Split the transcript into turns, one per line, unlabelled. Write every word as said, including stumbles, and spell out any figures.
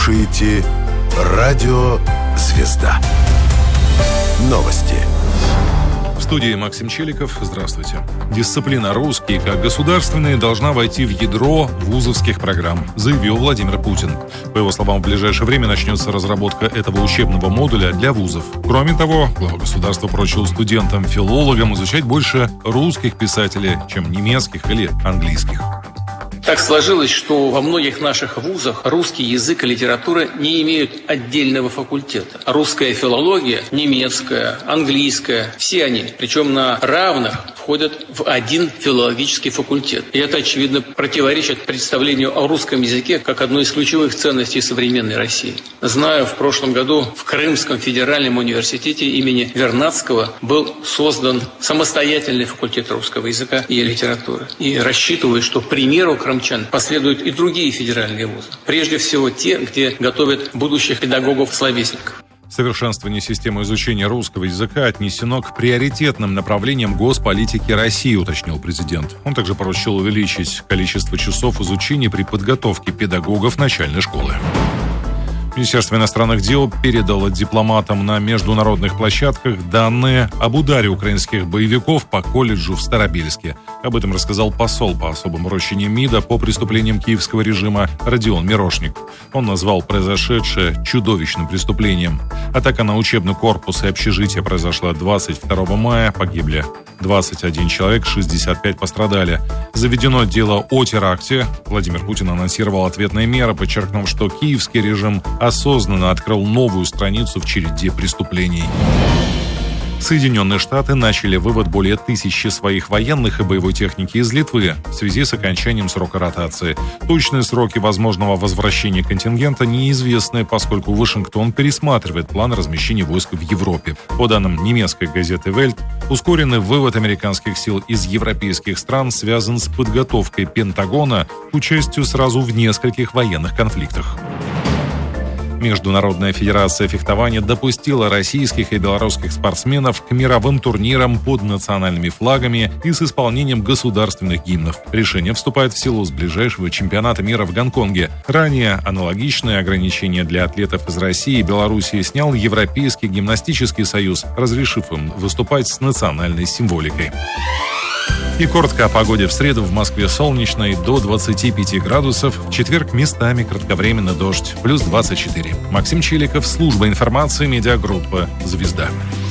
слушаете Радио «Звезда». Новости.
В студии Максим Челиков. Здравствуйте. Дисциплина «Русский» как государственная должна войти в ядро вузовских программ, заявил Владимир Путин. По его словам, в ближайшее время начнется разработка этого учебного модуля для вузов. Кроме того, глава государства поручил студентам-филологам изучать больше русских писателей, чем немецких или английских.
Так сложилось, что во многих наших вузах русский язык и литература не имеют отдельного факультета. Русская филология, немецкая, английская, все они, причем на равных, входят в один филологический факультет. И это, очевидно, противоречит представлению о русском языке как одной из ключевых ценностей современной России. Знаю, в прошлом году в Крымском федеральном университете имени Вернадского был создан самостоятельный факультет русского языка и литературы. И рассчитываю, что к примеру крымчан последуют и другие федеральные вузы. Прежде всего те, где готовят будущих педагогов-словесников.
Совершенствование системы изучения русского языка отнесено к приоритетным направлениям госполитики России, уточнил президент. Он также поручил увеличить количество часов изучения при подготовке педагогов начальной школы. Министерство иностранных дел передало дипломатам на международных площадках данные об ударе украинских боевиков по колледжу в Старобельске. Об этом рассказал посол по особым поручениям МИДа по преступлениям киевского режима Родион Мирошник. Он назвал произошедшее чудовищным преступлением. Атака на учебный корпус и общежитие произошла двадцать второго мая. Погибли двадцать один человек, шестьдесят пять пострадали. Заведено дело о теракте. Владимир Путин анонсировал ответные меры, подчеркнув, что киевский режим осознанно открыл новую страницу в череде преступлений. Соединенные Штаты начали вывод более тысячи своих военных и боевой техники из Литвы в связи с окончанием срока ротации. Точные сроки возможного возвращения контингента неизвестны, поскольку Вашингтон пересматривает план размещения войск в Европе. По данным немецкой газеты «Вельт», ускоренный вывод американских сил из европейских стран связан с подготовкой Пентагона к участию сразу в нескольких военных конфликтах. Международная федерация фехтования допустила российских и белорусских спортсменов к мировым турнирам под национальными флагами и с исполнением государственных гимнов. Решение вступает в силу с ближайшего чемпионата мира в Гонконге. Ранее аналогичные ограничения для атлетов из России и Белоруссии снял Европейский гимнастический союз, разрешив им выступать с национальной символикой. И коротко о погоде. В среду в Москве солнечно и до двадцати пяти градусов. В четверг местами кратковременный дождь. Плюс двадцать четыре. Максим Челиков, служба информации, медиагруппа «Звезда».